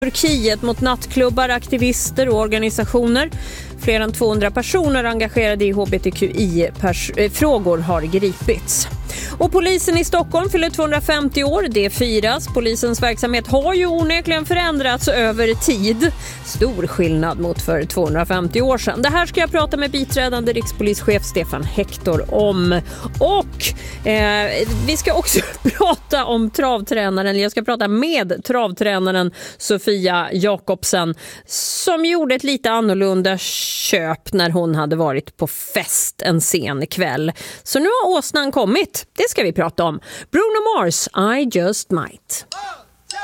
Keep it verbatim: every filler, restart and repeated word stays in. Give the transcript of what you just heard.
Turkiet mot nattklubbar, aktivister och organisationer. Fler än tvåhundra personer engagerade i H B T Q I-frågor har gripits. Och polisen i Stockholm fyller tvåhundrafemtio år. Det firas. Polisens verksamhet har ju onekligen förändrats över tid. Stor skillnad mot för tvåhundrafemtio år sedan. Det här ska jag prata med biträdande rikspolischef Stefan Hector om. Och eh, vi ska också prata om travtränaren. Jag ska prata med travtränaren Sofia Jakobsen som gjorde ett lite annorlunda köp när hon hade varit på fest en sen kväll. Så nu har åsnan kommit. Det ska vi prata om. Bruno Mars, I Just Might.